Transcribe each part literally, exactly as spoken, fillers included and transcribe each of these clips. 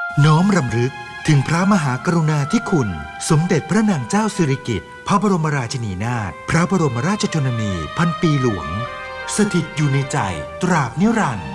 น้อมรำลึกถึงพระมหากรุณาธิคุณสมเด็จพระนางเจ้าสิริกิติ์พระบรมราชินีนาถพระบรมราชชนนีพันปีหลวงสถิตอยู่ในใจตราบนิรันดร์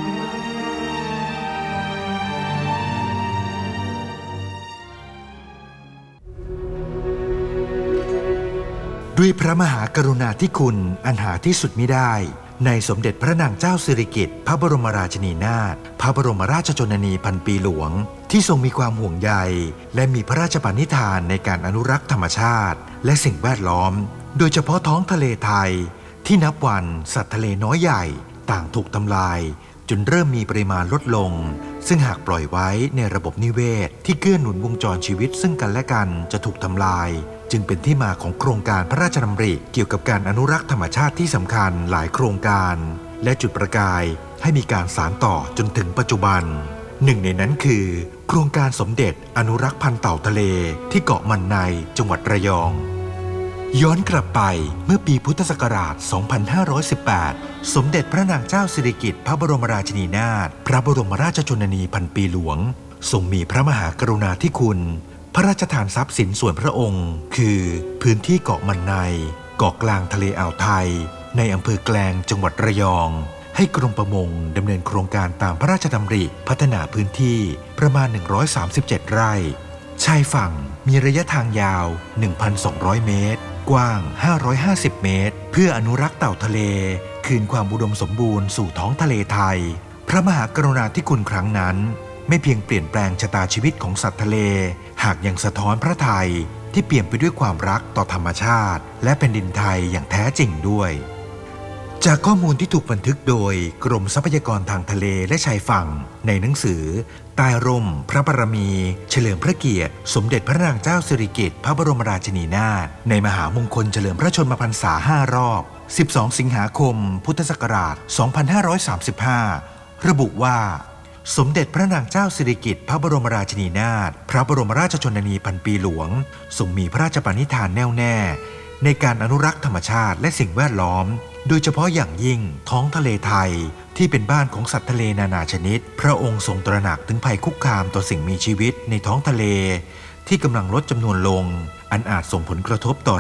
ด้วยพระมหากรุณาธิคุณอันหาที่สุดมิได้ในสมเด็จพระนางเจ้าสิริกิติ์พระบรมราชินีนาถพระบรมราชชนนีพันปีหลวงที่ทรงมีความห่วงใยและมีพระราชปณิธานในการอนุรักษ์ธรรมชาติและสิ่งแวดล้อมโดยเฉพาะท้องทะเลไทยที่นับวันสัตว์ทะเลน้อยใหญ่ต่างถูกทำลายจนเริ่มมีปริมาณลดลงซึ่งหากปล่อยไว้ในระบบนิเวศที่เกื้อหนุนวงจรชีวิตซึ่งกันและกันจะถูกทำลายจึงเป็นที่มาของโครงการพระราชดำริเกี่ยวกับการอนุรักษ์ธรรมชาติที่สำคัญหลายโครงการและจุดประกายให้มีการสานต่อจนถึงปัจจุบันหนึ่งในนั้นคือโครงการสมเด็จอนุรักษ์พันธุ์เต่าทะเลที่เกาะมันในจังหวัดระยองย้อนกลับไปเมื่อปีพุทธศักราช สองพันห้าร้อยสิบแปด สมเด็จพระนางเจ้าสิริกิติ์พระบรมราชินีนาถพระบรมราชชนนีพันปีหลวงทรงมีพระมหากรุณาธิคุณพระราชทานทรัพย์สินส่วนพระองค์คือพื้นที่เกาะมันในเกาะกลางทะเลอ่าวไทยในอำเภอแกลงจังหวัดระยองให้กรมประมงดำเนินโครงการตามพระราชดำริพัฒนาพื้นที่ประมาณหนึ่งร้อยสามสิบเจ็ดไร่ชายฝั่งมีระยะทางยาว หนึ่งพันสองร้อย เมตรกว้างห้าร้อยห้าสิบเมตรเพื่ออนุรักษ์เต่าทะเลคืนความอุดมสมบูรณ์สู่ท้องทะเลไทยพระมหากรุณาธิคุณครั้งนั้นไม่เพียงเปลี่ยนแปลงชะตาชีวิตของสัตว์ทะเลหากยังสะท้อนพระทัยที่เปี่ยมไปด้วยความรักต่อธรรมชาติและแผ่นดินไทยอย่างแท้จริงด้วยจากข้อมูลที่ถูกบันทึกโดยกรมทรัพยากรทางทะเลและชายฝั่งในหนังสือใต้ร่มพระบารมีเฉลิมพระเกียรติสมเด็จพระนางเจ้าสิริกิติ์พระบรมราชินีนาถในมหามงคลเฉลิมพระชนมพรรษาห้ารอบสิบสองสิงหาคมพุทธศักราชสองพันห้าร้อยสามสิบห้าระบุว่าสมเด็จพระนางเจ้าสิริกิติ์พระบรมราชินีนาถพระบรมราชชนนีพันปีหลวงทรงมีพระราชปณิธานแน่วแน่ในการอนุรักษ์ธรรมชาติและสิ่งแวดล้อมโดยเฉพาะอย่างยิ่งท้องทะเลไทยที่เป็นบ้านของสัตว์ทะเลนานาชนิดพระองค์ทรงตระหนักถึงภัยคุกคามต่อสิ่งมีชีวิตในท้องทะเลที่กำลังลดจำนวนลงอันอาจส่งผลกระทบต่อ